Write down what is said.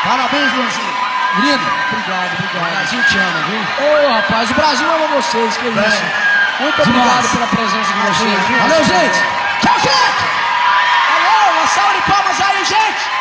Parabéns, Luanzinho. Menino, Obrigado, o obrigado. Brasil te ama, viu? Ô, rapaz, o Brasil ama vocês, que isso. Muito obrigado pela presença de vocês. Viu? Valeu, gente! Tchau, gente! Valeu, uma salva de palmas aí, gente!